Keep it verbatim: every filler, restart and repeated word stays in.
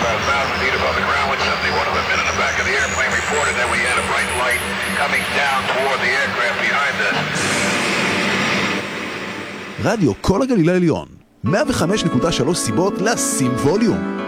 one thousand feet above the ground with seventy-one of the men in the back of the airplane reported that we had a bright light coming down toward the aircraft behind us. רדיו כל הגליל העליון, מאה וחמש נקודה שלוש סיבות לשים ווליום.